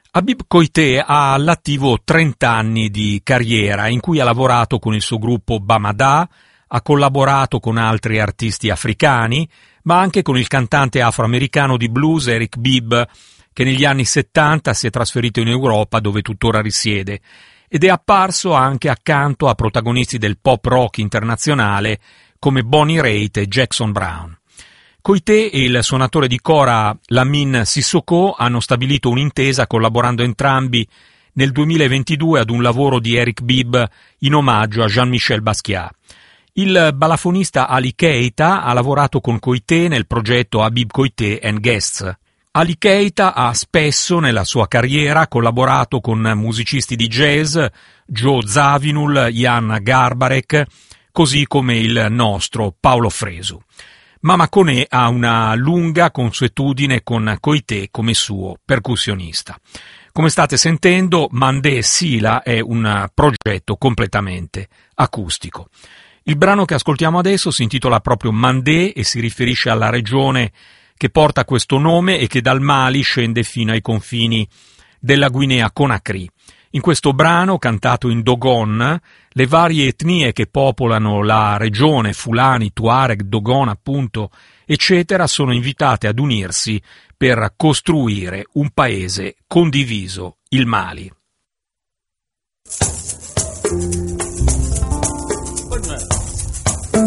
Habib Koité ha all'attivo 30 anni di carriera in cui ha lavorato con il suo gruppo Bamada, ha collaborato con altri artisti africani, ma anche con il cantante afroamericano di blues Eric Bibb, che negli anni 70 si è trasferito in Europa dove tuttora risiede, ed è apparso anche accanto a protagonisti del pop rock internazionale come Bonnie Raitt e Jackson Browne. Koité e il suonatore di kora Lamine Sissoko hanno stabilito un'intesa collaborando entrambi nel 2022 ad un lavoro di Eric Bibb in omaggio a Jean-Michel Basquiat. Il balafonista Ali Keita ha lavorato con Koité nel progetto Habib Koité and Guests. Ali Keita ha spesso nella sua carriera collaborato con musicisti di jazz, Joe Zawinul, Jan Garbarek, così come il nostro Paolo Fresu. Mama Koné ha una lunga consuetudine con Koité come suo percussionista. Come state sentendo, Mandé Sila è un progetto completamente acustico. Il brano che ascoltiamo adesso si intitola proprio Mandé e si riferisce alla regione che porta questo nome e che dal Mali scende fino ai confini della Guinea Conakry. In questo brano, cantato in Dogon, le varie etnie che popolano la regione, Fulani, Tuareg, Dogon appunto, eccetera, sono invitate ad unirsi per costruire un paese condiviso, il Mali.